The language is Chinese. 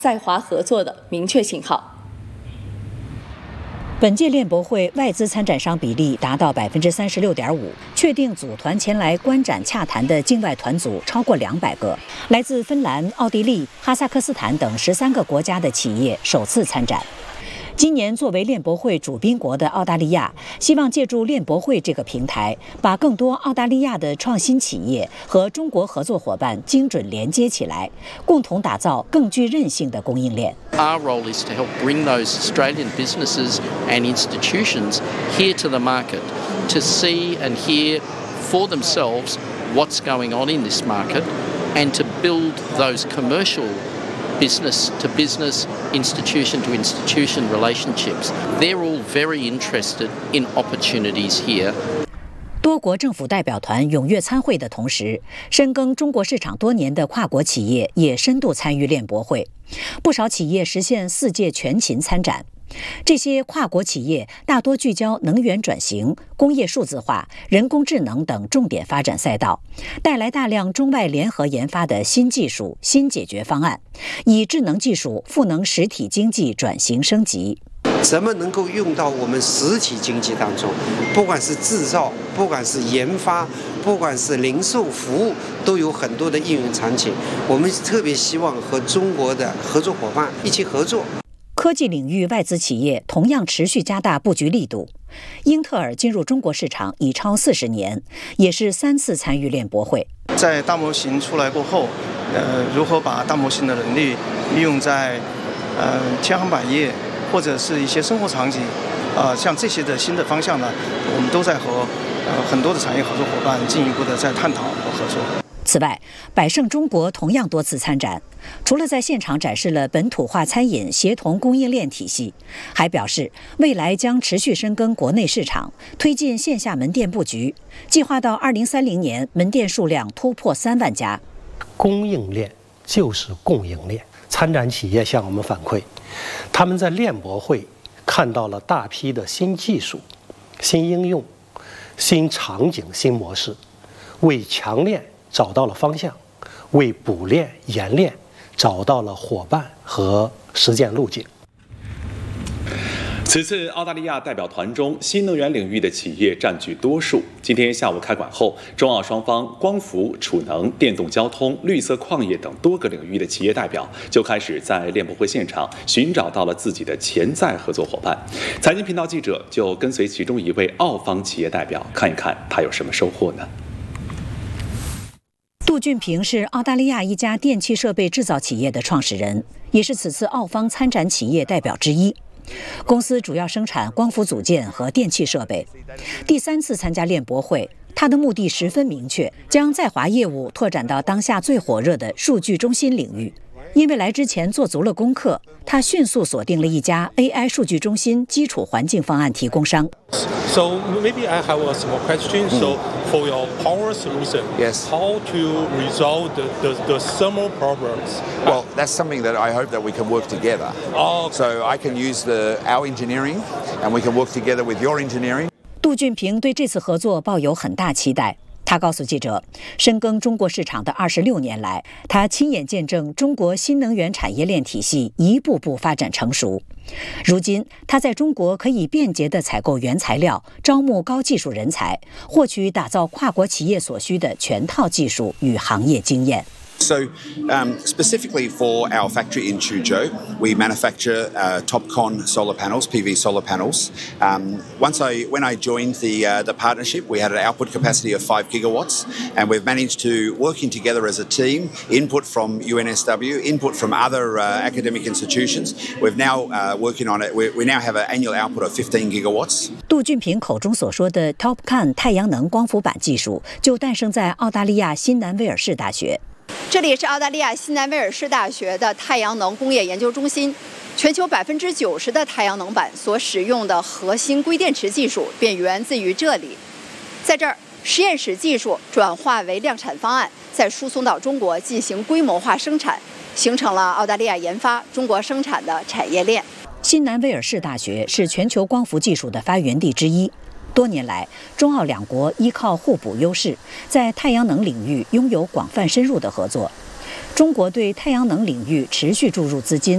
在华合作的明确信号。 本届链博会外资参展商比例达到36.5%，确定组团前来观展洽谈的境外团组超过200个，来自芬兰、奥地利、哈萨克斯坦等13个国家的企业首次参展。今年作为链博会主宾国的澳大利亚，希望借助链博会这个平台，把更多澳大利亚的创新企业和中国合作伙伴精准连接起来，共同打造更具韧性的供应链。 Our role is to help bring those Australian businesses and institutions here to the market to see and hear for themselves what's going on in this market and to build those commercial business to business, institution to institution relationships. They're all very interested in opportunities here. 多国政府代表团踊跃参会的同时，深耕中国市场多年的跨国企业也深度参与链博会，不少企业实现4届全勤参展。这些跨国企业大多聚焦能源转型、工业数字化、人工智能等重点发展赛道，带来大量中外联合研发的新技术、新解决方案，以智能技术赋能实体经济转型升级。 怎么能够用到我们实体经济当中？不管是制造，不管是研发，不管是零售服务，都有很多的应用场景。我们特别希望和中国的合作伙伴一起合作。 科技领域外资企业同样持续加大布局力度。英特尔进入中国市场已超40年，也是3次参与链博会。 在大模型出来过后，如何把大模型的能力利用在千行百业或者是一些生活场景，像这些的新的方向呢，我们都在和很多的产业合作伙伴进一步的在探讨和合作。 此外，百胜中国同样多次参展，除了在现场展示了本土化餐饮协同供应链体系，还表示未来将持续深耕国内市场，推进线下门店布局，计划到2030年门店数量突破3万家。 供应链就是供应链。参展企业向我们反馈，他们在链博会看到了大批的新技术、新应用、新场景、新模式，为强链找到了方向，为补链、延链找到了伙伴和实践路径。 此次澳大利亚代表团中，新能源领域的企业占据多数。今天下午开馆后，中澳双方光伏、储能、电动交通、绿色矿业等多个领域的企业代表就开始在链博会现场寻找到了自己的潜在合作伙伴。财经频道记者就跟随其中一位澳方企业代表，看一看他有什么收获呢？ 杜俊平是澳大利亚一家电气设备制造企业的创始人，也是此次澳方参展企业代表之一。公司主要生产光伏组件和电气设备。第3次参加链博会，他的目的十分明确，将在华业务拓展到当下最火热的数据中心领域。因为来之前做足了功课，他迅速锁定了一家 AI 数据中心基础环境方案提供商。 So maybe I have a small question. So for your power solution, yes, how to resolve the thermal problems? Well, that's something that I hope that we can work together. Okay. So I can use our engineering, and we can work together with your engineering. 杜俊平对这次合作抱有很大期待。他告诉记者，深耕中国市场的26年来，他亲眼见证中国新能源产业链体系一步步发展成熟。如今，他在中国可以便捷地采购原材料，招募高技术人才，获取打造跨国企业所需的全套技术与行业经验。 So specifically for our factory in Suzhou, we manufacture TopCon solar panels, PV solar panels. When I joined the partnership, we had an output capacity of 5 gigawatts, and we've managed to working together as a team, input from UNSW, input from other academic institutions. We've now working on it. We now have an annual output of 15 gigawatts. 杜俊平口中所说的 TopCon 太阳能光伏板技术，就诞生在澳大利亚新南威尔士大学。 这里是澳大利亚新南威尔士大学的太阳能工业研究中心。全球90%的太阳能板所使用的核心硅电池技术便源自于这里。在这儿，实验室技术转化为量产方案，再输送到中国进行规模化生产，形成了澳大利亚研发、中国生产的产业链。 新南威尔士大学是全球光伏技术的发源地之一。多年来，中澳两国依靠互补优势，在太阳能领域拥有广泛深入的合作。中国对太阳能领域持续注入资金，